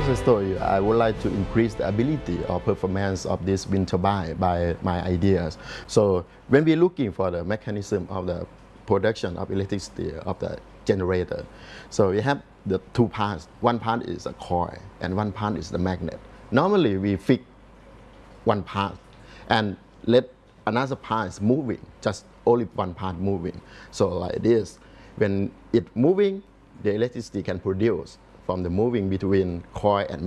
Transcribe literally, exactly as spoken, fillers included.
as I told you, I would like to increase the ability or performance of this wind turbine by my ideas. So when we're looking for the mechanism of the production of electricity of the generator, so we have the two parts. One part is a coil and one part is the magnet. Normally we fix one part and let another part is moving, just only one part moving. So like this, when it moving, the electricity can produce from the moving between coil and